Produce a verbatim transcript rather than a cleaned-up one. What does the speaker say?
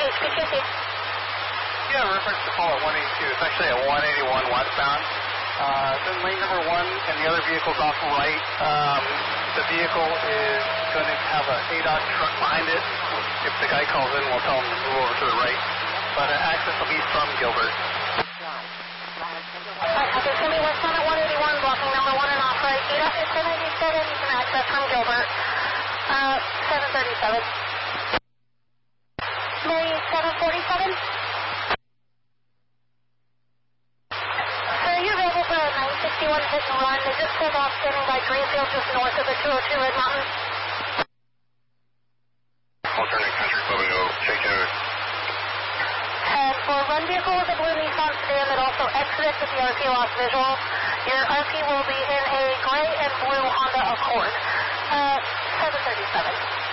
H P Q C. Yeah, reference to call at one eighty-two. It's actually at one eighty-one westbound. Uh, it's in lane number one, and the other vehicle's off right. Um, the vehicle is going to have an A D O T truck behind it. If the guy calls in, we'll tell him to move over to the right. But uh, access will be from Gilbert. Alright, copy. It's going to be westbound at one eighty-one, blocking number one and off right. A D O T is seven eighty-seven. You can access from Gilbert. Uh, seven thirty-seven. May seven forty-seven. nine sixty-one hit and run. They just pulled off standing by Greenfield just north of the two oh two Red Mountain. Alternate Country Club and go check out. And for run vehicle with a blue Nissan sedan that also exits at the R P lost visual, your R P will be in a gray and blue Honda Accord. Uh, seven thirty-seven.